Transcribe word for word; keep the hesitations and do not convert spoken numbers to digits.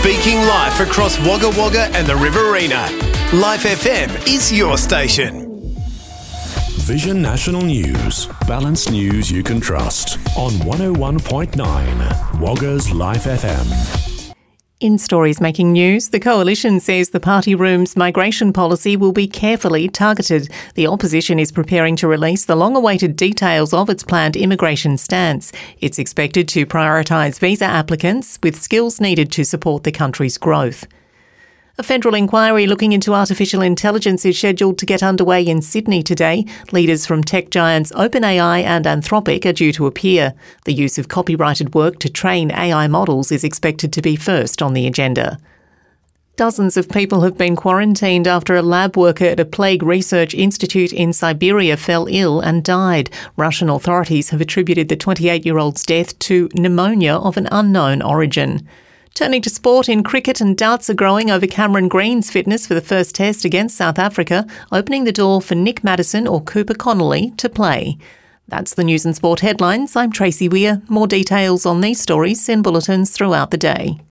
Speaking life across Wagga Wagga and the Riverina. Life F M is your station. Vision National News. Balanced news you can trust. On one oh one point nine, Wagga's Life F M. In stories making news, the Coalition says the party room's migration policy will be carefully targeted. The opposition is preparing to release the long-awaited details of its planned immigration stance. It's expected to prioritise visa applicants with skills needed to support the country's growth. A federal inquiry looking into artificial intelligence is scheduled to get underway in Sydney today. Leaders from tech giants OpenAI and Anthropic are due to appear. The use of copyrighted work to train A I models is expected to be first on the agenda. Dozens of people have been quarantined after a lab worker at a plague research institute in Siberia fell ill and died. Russian authorities have attributed the twenty-eight-year-old's death to pneumonia of an unknown origin. Turning to sport, in cricket, and doubts are growing over Cameron Green's fitness for the first test against South Africa, opening the door for Nick Maddison or Cooper Connolly to play. That's the news and sport headlines. I'm Tracy Weir. More details on these stories in bulletins throughout the day.